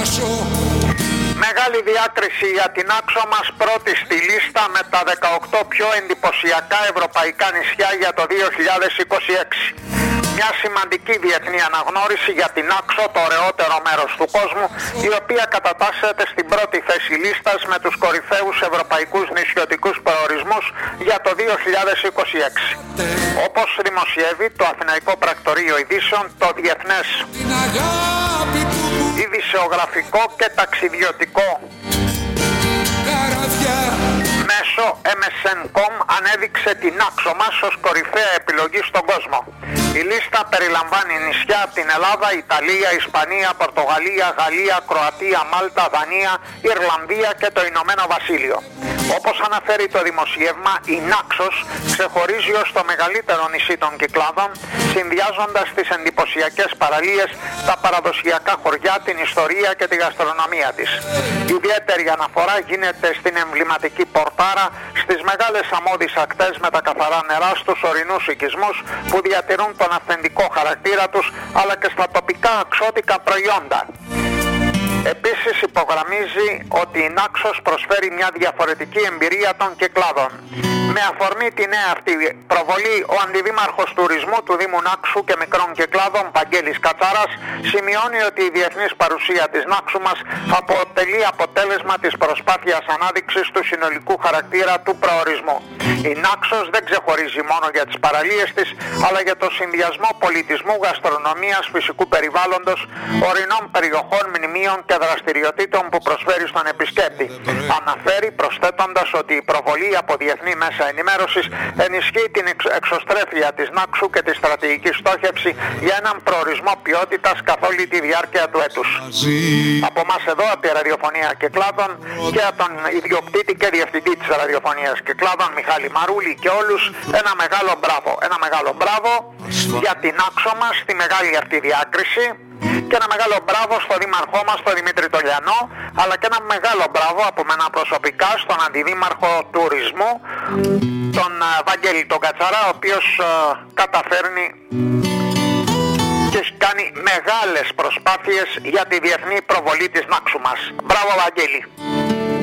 Μεγάλη διάκριση για την Άξο μας, πρώτη στη λίστα με τα 18 πιο εντυπωσιακά ευρωπαϊκά νησιά για το 2026. Μια σημαντική διεθνή αναγνώριση για την Άξο, το ωραιότερο μέρος του κόσμου, η οποία κατατάσσεται στην πρώτη θέση λίστας με τους κορυφαίους ευρωπαϊκούς νησιωτικούς προορισμούς για το 2026. Όπως δημοσιεύει το Αθηναϊκό Πρακτορείο Ειδήσεων, το διεθνές ειδησεογραφικό και ταξιδιωτικό μέσο MSN.com ανέδειξε την Άξο μας ως κορυφαία επιλογή στον κόσμο. Η λίστα περιλαμβάνει νησιά από την Ελλάδα, Ιταλία, Ισπανία, Πορτογαλία, Γαλλία, Κροατία, Μάλτα, Δανία, Ιρλανδία και το Ηνωμένο Βασίλειο. Όπως αναφέρει το δημοσίευμα, η Νάξος ξεχωρίζει ως το μεγαλύτερο νησί των Κυκλάδων, συνδυάζοντας τις εντυπωσιακές παραλίες, τα παραδοσιακά χωριά, την ιστορία και τη γαστρονομία της. Ιδιαίτερη αναφορά γίνεται στην εμβληματική Πορτάρα, στις μεγάλες αμμώδεις ακτές με τα καθαρά νερά, στους ορεινούς οικισμούς που διατηρούν τον αυθεντικό χαρακτήρα τους, αλλά και στα τοπικά αξώτικα προϊόντα. Επίσης υπογραμμίζει ότι η Νάξος προσφέρει μια διαφορετική εμπειρία των Κυκλάδων. Με αφορμή τη νέα αυτή προβολή, ο Αντιδήμαρχος Τουρισμού του Δήμου Νάξου και Μικρών Κυκλάδων, Βαγγέλης Κατσάρας, σημειώνει ότι η διεθνής παρουσία της Νάξου μας αποτελεί αποτέλεσμα της προσπάθειας ανάδειξης του συνολικού χαρακτήρα του προορισμού. Η Νάξος δεν ξεχωρίζει μόνο για τις παραλίες της, αλλά για το συνδυασμό πολιτισμού, γαστρονομίας, φυσικού περιβάλλοντος, ορεινών περιοχών, μνημείων και δραστηριοτήτων που προσφέρει στον επισκέπτη. Αναφέρει προσθέτοντας ότι η προβολή από διεθνή μέσα ενημέρωσης ενισχύει την εξωστρέφεια της Νάξου και τη στρατηγική στόχευση για έναν προορισμό ποιότητας καθ' όλη τη διάρκεια του έτους. Από εμάς εδώ, από τη Ραδιοφωνία Κυκλάδων και από τον ιδιοκτήτη και διευθυντή της Ραδιοφωνίας Κυκλάδων, Μιχάλη Μαρούλη, και όλους ένα μεγάλο μπράβο. Ένα μεγάλο μπράβο για την Άξο μας, τη μεγάλη αυτή διάκριση. Και ένα μεγάλο μπράβο στον Δήμαρχό μας, τον Δημήτρη Τολιανό, αλλά και ένα μεγάλο μπράβο από μένα προσωπικά στον Αντιδήμαρχο Τουρισμού, τον Βαγγέλη τον Κατσαρά, ο οποίος καταφέρνει και κάνει μεγάλες προσπάθειες για τη διεθνή προβολή της Νάξου μας. Μπράβο Βαγγέλη!